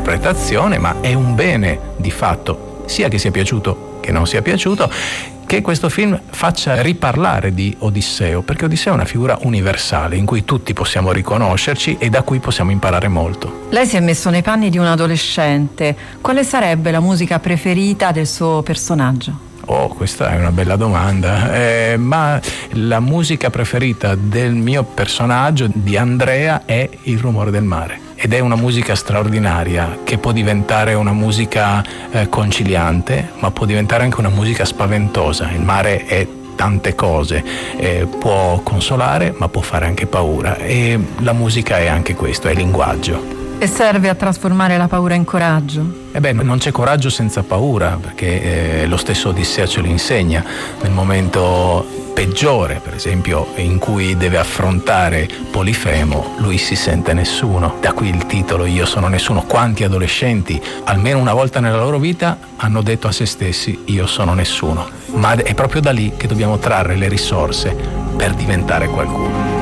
un'interpretazione, ma è un bene di fatto, sia che sia piaciuto che non sia piaciuto, che questo film faccia riparlare di Odisseo, perché Odisseo è una figura universale in cui tutti possiamo riconoscerci e da cui possiamo imparare molto. Lei si è messo nei panni di un adolescente. Quale sarebbe la musica preferita del suo personaggio? Oh, questa è una bella domanda, ma la musica preferita del mio personaggio, di Andrea, è Il rumore del mare. Ed è una musica straordinaria che può diventare una musica conciliante, ma può diventare anche una musica spaventosa. Il mare è tante cose, può consolare, ma può fare anche paura, e la musica è anche questo, è linguaggio. E serve a trasformare la paura in coraggio? Non c'è coraggio senza paura, perché lo stesso Odissea ce lo insegna. Nel momento peggiore, per esempio, in cui deve affrontare Polifemo, lui si sente nessuno. Da qui il titolo Io sono nessuno. Quanti adolescenti, almeno una volta nella loro vita, hanno detto a se stessi io sono nessuno. Ma è proprio da lì che dobbiamo trarre le risorse per diventare qualcuno.